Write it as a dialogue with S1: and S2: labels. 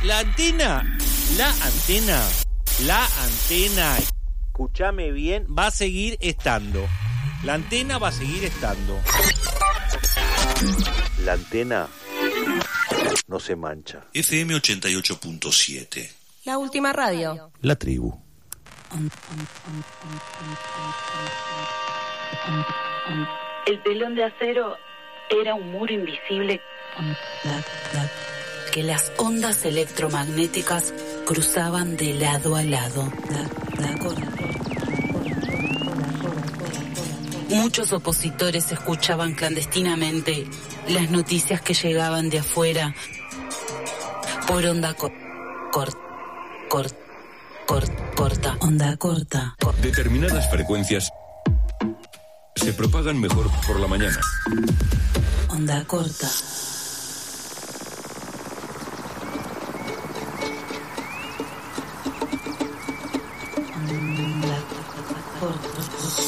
S1: La antena, escúchame bien, va a seguir estando. La antena va a seguir estando. La antena no se mancha.
S2: FM 88.7.
S3: La última radio.
S1: La tribu.
S4: El telón de acero era un muro invisible que las ondas electromagnéticas cruzaban de lado a lado. Muchos opositores escuchaban clandestinamente las noticias que llegaban de afuera por onda corta. Onda corta.
S5: Determinadas frecuencias se propagan mejor por la mañana.
S4: Onda corta.